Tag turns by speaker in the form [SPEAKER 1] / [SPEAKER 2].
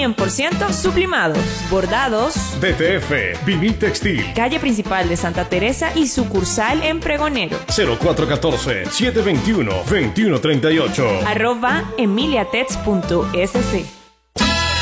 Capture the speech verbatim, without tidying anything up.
[SPEAKER 1] cien por ciento sublimados, bordados.
[SPEAKER 2] D T F, Vinil Textil.
[SPEAKER 1] Calle principal de Santa Teresa y sucursal en Pregonero.
[SPEAKER 2] cero cuatro uno cuatro, siete dos uno, dos uno tres ocho.
[SPEAKER 1] Arroba emiliatex punto s c.